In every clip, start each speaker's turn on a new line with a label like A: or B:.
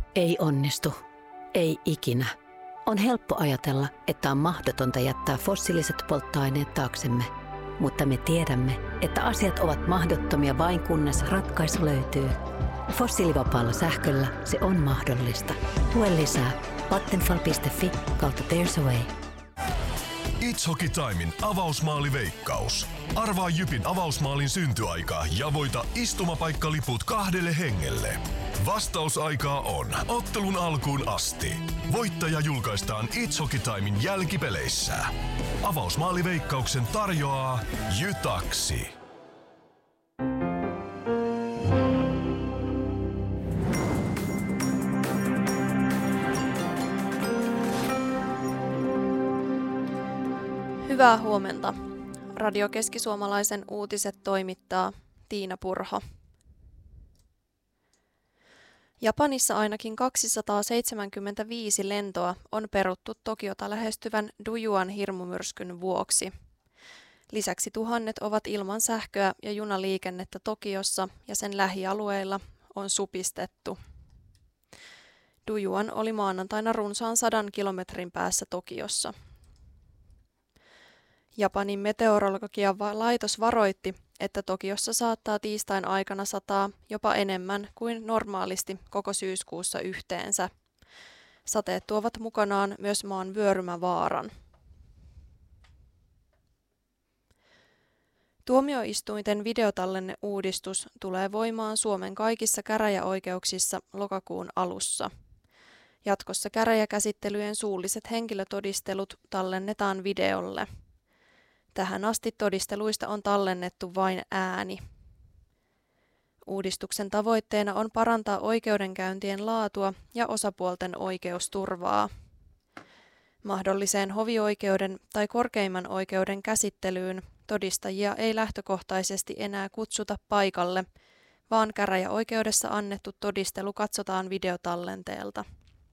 A: Ei onnistu. Ei ikinä. On helppo ajatella, että on mahdotonta jättää fossiiliset polttoaineet taaksemme. Mutta me tiedämme, että asiat ovat mahdottomia vain kunnes ratkaisu löytyy. Fossiilivapaalla sähköllä se on mahdollista. Lue lisää vattenfall.fi/there's a way.
B: It's Hockey Timein avausmaaliveikkaus. Arvaa Jypin avausmaalin syntyaika ja voita istumapaikaliput 2 hengelle. Vastausaikaa on ottelun alkuun asti. Voittaja julkaistaan It's Hockey Timein jälkipeleissä. Avausmaaliveikkauksen tarjoaa Jytaksi.
C: Hyvää huomenta. Radio Keski-Suomalaisen uutiset toimittaa Tiina Purho. Japanissa ainakin 275 lentoa on peruttu Tokiota lähestyvän Dujuan hirmumyrskyn vuoksi. Lisäksi tuhannet ovat ilman sähköä ja junaliikennettä Tokiossa ja sen lähialueilla on supistettu. Dujuan oli maanantaina runsaan 100 kilometrin päässä Tokiossa. Japanin meteorologian laitos varoitti, että Tokiossa saattaa tiistain aikana sataa jopa enemmän kuin normaalisti koko syyskuussa yhteensä. Sateet tuovat mukanaan myös maan vyörymävaaran. Tuomioistuinten videotallenneuudistus tulee voimaan Suomen kaikissa käräjäoikeuksissa lokakuun alussa. Jatkossa käräjäkäsittelyjen suulliset henkilötodistelut tallennetaan videolle. Tähän asti todisteluista on tallennettu vain ääni. Uudistuksen tavoitteena on parantaa oikeudenkäyntien laatua ja osapuolten oikeusturvaa. Mahdolliseen hovioikeuden tai korkeimman oikeuden käsittelyyn todistajia ei lähtökohtaisesti enää kutsuta paikalle, vaan käräjäoikeudessa annettu todistelu katsotaan videotallenteelta.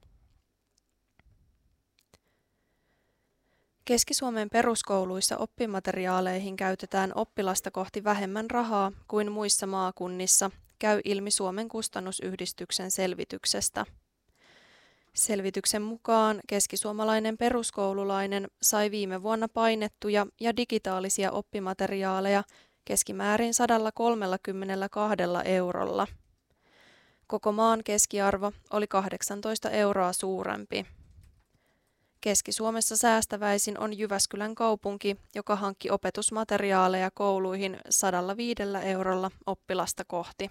C: Keski-Suomen peruskouluissa oppimateriaaleihin käytetään oppilasta kohti vähemmän rahaa kuin muissa maakunnissa, käy ilmi Suomen kustannusyhdistyksen selvityksestä. Selvityksen mukaan keskisuomalainen peruskoululainen sai viime vuonna painettuja ja digitaalisia oppimateriaaleja keskimäärin 132 eurolla. Koko maan keskiarvo oli 18 euroa suurempi. Keski-Suomessa säästäväisin on Jyväskylän kaupunki, joka hankki opetusmateriaaleja kouluihin 105 eurolla oppilasta kohti.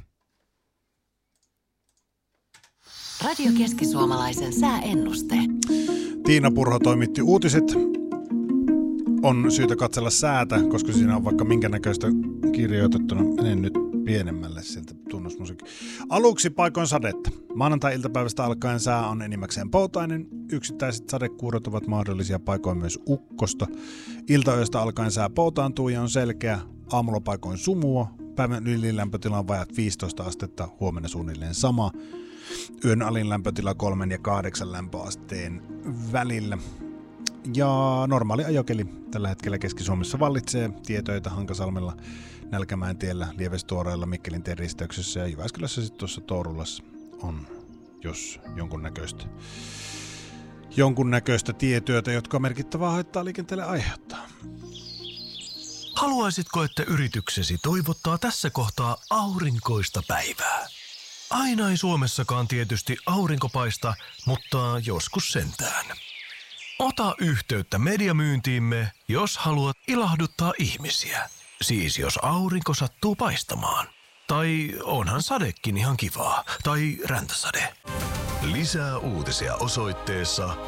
A: Radio Keski-Suomalaisen sääennuste.
D: Tiina Purho toimitti uutiset. On syytä katsella säätä, koska siinä on vaikka minkä näköistä kirjoitettuna. Menen nyt pienemmälle sieltä tunnusmusiikki. Aluksi paikoin sadetta. Maanantai-iltapäivästä alkaen sää on enimmäkseen poutainen. Yksittäiset sadekuurot ovat mahdollisia, paikoin myös ukkosta. Iltaöistä alkaen sää poutaantuu ja on selkeä. Aamulla paikoin sumua. Päivän ylilämpötila on vajat 15 astetta, huomenna suunnilleen sama. Yön alin lämpötila 3 ja 8 lämpöasteen välillä. Ja normaali ajokeli tällä hetkellä Keski-Suomessa vallitsee. Tietöitä Hankasalmella, Nälkämäentiellä, Lievestuoreella, Mikkelin tien risteyksessä ja Jyväskylässä sitten tuossa Tourulassa on jos jonkunnäköistä tietyötä, jotka merkittävää haittaa liikenteelle aiheuttaa.
B: Haluaisitko, että yrityksesi toivottaa tässä kohtaa aurinkoista päivää? Aina ei Suomessakaan tietysti aurinko paista, mutta joskus sentään. Ota yhteyttä mediamyyntiimme, jos haluat ilahduttaa ihmisiä. Siis jos aurinko sattuu paistamaan. Tai onhan sadekin ihan kivaa. Tai räntäsade. Lisää uutisia osoitteessa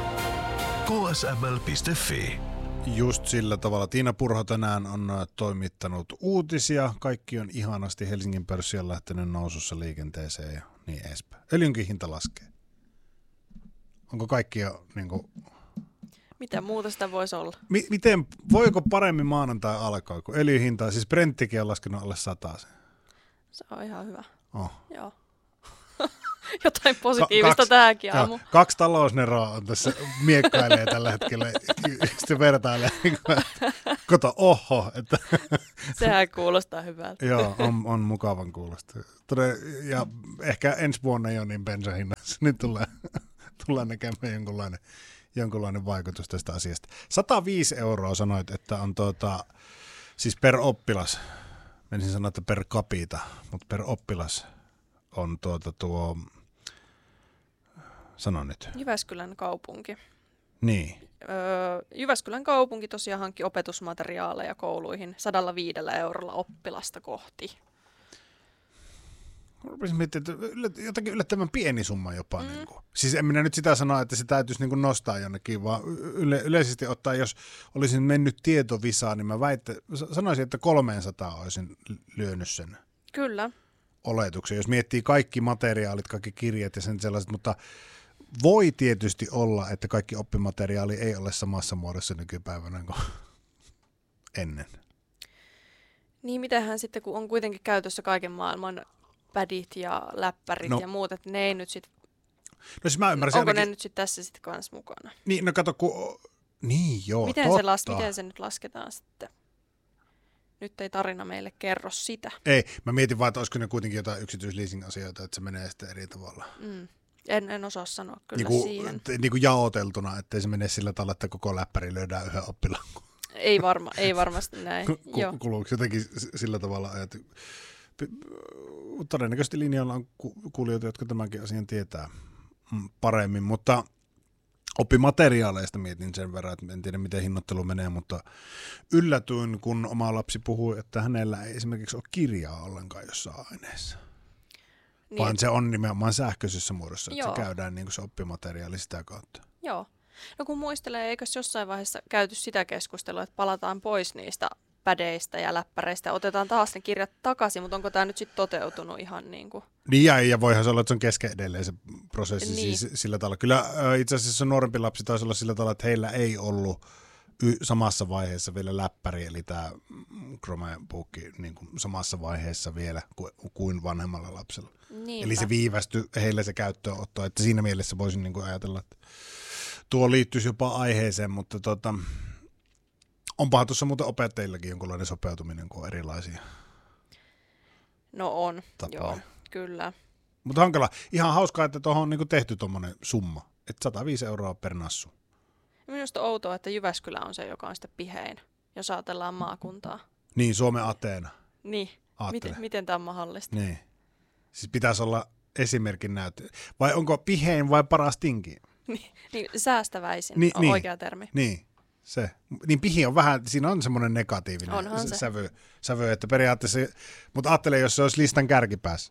B: ksml.fi.
D: Just sillä tavalla. Tiina Purho tänään on toimittanut uutisia. Kaikki on ihanasti. Helsingin pörssi on lähtenyt nousussa liikenteeseen ja niin edespäin. Öljynkin hinta laskee. Onko kaikki jo niinku...
C: Mitä muuta sitä voisi olla?
D: Voiko paremmin maanantai alkaa, kun öljyn hinta, siis Brenttikin on laskenut alle 100?
C: Se on ihan hyvä.
D: Oh.
C: Joo. Jotain positiivista tähänkin aamu.
D: 2 talousneroa on tässä miekkailee tällä hetkellä. Sitten vertailee. Kato, oho. Että
C: sehän kuulostaa hyvältä.
D: Joo, on mukavan kuulosta. Ja ehkä ensi vuonna jo niin bensahinnassa, niin tullaan näkemään jonkunlainen vaikutus tästä asiasta. 105 € sanoit, että on siis per oppilas. Menisin sanoa, että per capita, mutta per oppilas on sano nyt.
C: Jyväskylän kaupunki.
D: Niin.
C: Jyväskylän kaupunki tosiaan hankki opetusmateriaaleja kouluihin 105 € oppilasta kohti.
D: Rupesin miettimään, että jotakin yllättävän pieni summa jopa. Niin kuin. Siis en minä nyt sitä sanoa, että se täytyisi niin kuin nostaa jonnekin, vaan yleisesti ottaen, jos olisin mennyt tietovisaan, niin mä sanoisin, että 300 olisin lyönyt sen.
C: Kyllä.
D: Oletuksen. Jos miettii kaikki materiaalit, kaikki kirjat ja sen sellaiset, mutta voi tietysti olla, että kaikki oppimateriaali ei ole samassa muodossa nykypäivänä kuin ennen.
C: Niin, mitähän sitten, kun on kuitenkin käytössä kaiken maailman pädit ja läppärit ja muut, että ne ei nyt sitten...
D: No siis mä ymmärsin
C: onko
D: ainakin...
C: ne nyt sitten tässä sitten kanssa mukana?
D: Niin, no kato, niin joo,
C: miten
D: totta.
C: Miten se nyt lasketaan sitten? Nyt ei tarina meille kerro sitä.
D: Ei, mä mietin vaan, että olisiko ne kuitenkin jotain yksityisleasing-asioita, että se menee sitten eri tavalla.
C: En osaa sanoa kyllä siihen.
D: Niin kuin jaoteltuna, ettei se mene sillä tavalla, että koko läppäri lyödään yhden oppilaan.
C: Ei varmasti näin.
D: Kuluuko jotenkin sillä tavalla ajatella? Todennäköisesti linjalla on kuulijoita, jotka tämänkin asian tietää paremmin, mutta oppimateriaaleista mietin sen verran, että en tiedä miten hinnoittelu menee, mutta yllätyin, kun oma lapsi puhui, että hänellä ei esimerkiksi ole kirjaa ollenkaan jossain aineessa. Niin. Vaan se on nimenomaan sähköisessä muodossa, että se käydään niin kuin se oppimateriaali sitä kautta.
C: Joo. No kun muistelee, eikös jossain vaiheessa käyty sitä keskustelua, että palataan pois niistä pädeistä ja läppäreistä ja otetaan taas ne kirjat takaisin, mutta onko tämä nyt sitten toteutunut ihan niin kuin?
D: Niin ja voihan se olla, että se on kesken edelleen se prosessi niin. Siis sillä tavalla. Kyllä itse asiassa nuorempi lapsi taisi olla sillä tavalla, että heillä ei ollut samassa vaiheessa vielä läppäri, eli tämä Chromebook niin kuin samassa vaiheessa vielä kuin vanhemmalla lapsella. Niinpä. Eli se viivästyi heille se käyttöönotto, että siinä mielessä voisin niin kuin ajatella, että tuo liittyisi jopa aiheeseen, mutta onpahan tuossa muuten opettajillakin jonkunlainen sopeutuminen, kun on erilaisia.
C: No on,
D: tapoja.
C: Joo, kyllä.
D: Mutta hankala. Ihan hauskaa, että tuohon on niinku tehty tuommoinen summa, että 105 € per nassu.
C: Minusta on outoa, että Jyväskylä on se, joka on sitten pihein, jos ajatellaan maakuntaa.
D: Niin, Suomen Ateena.
C: Niin, miten tämä on mahdollista?
D: Niin. Siis pitäisi olla esimerkin näyttö. Vai onko pihein vai paras tinki?
C: Niin, säästäväisin on oikea termi.
D: Niin, se. Niin pihi on vähän, siinä on semmoinen negatiivinen sävy, että periaatteessa, mutta ajattele, jos se olisi listan kärkipäässä.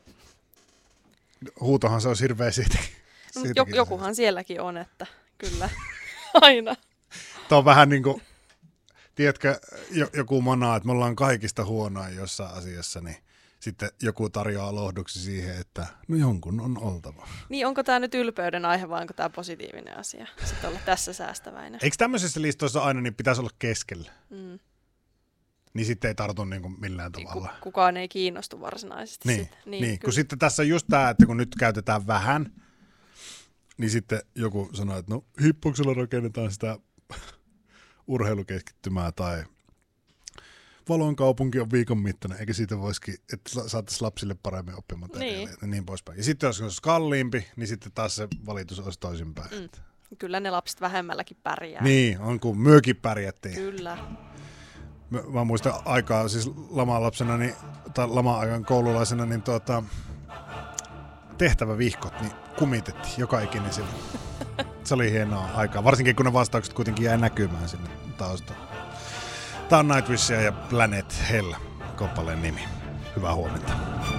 D: Huutohan se olisi hirveä siitä.
C: Jokuhan sielläkin on, että kyllä, aina.
D: Tämä on vähän niin kuin, tiedätkö, joku manaa, että me ollaan kaikista huonoa jossain asiassa, niin sitten joku tarjoaa lohduksi siihen, että no jonkun on oltava.
C: Niin, onko tämä nyt ylpeyden aihe vai onko tämä positiivinen asia? Sitten olla tässä säästäväinen.
D: Eikö tämmöisessä listoissa aina niin pitäisi olla keskellä? Niin sitten ei tartu niin kuin millään tavalla.
C: Kukaan ei kiinnostu varsinaisesti.
D: Niin, kun sitten tässä on just tämä, että kun nyt käytetään vähän, niin sitten joku sanoo, että no Hippoksella rakennetaan sitä urheilukeskittymää tai Valon kaupunki on viikon mittainen, eikä siitä voisikin, että saataisiin lapsille paremmin oppimateriaalia ja niin poispäin. Ja sitten jos olisi kalliimpi, niin sitten taas se valitus olisi toisinpäin.
C: Kyllä ne lapset vähemmälläkin pärjää.
D: Niin, on kun myökin pärjättiin.
C: Kyllä.
D: Mä muistan aikaa, siis lama-lapsena, tai lama-aikan koululaisena, niin tehtävävihkot niin kumitettiin joka ikinen silloin. Se oli hienoa aikaa, varsinkin kun ne vastaukset kuitenkin jäi näkymään sinne taustalla. Tämä on Nightwishia ja Planet Hell -kappaleen nimi. Hyvää huomenta.